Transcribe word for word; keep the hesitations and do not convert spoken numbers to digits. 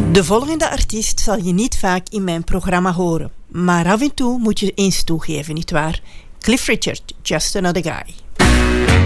De volgende artiest zal je niet vaak in mijn programma horen. Maar af en toe moet je eens toegeven, nietwaar? Cliff Richard, Just Another Guy.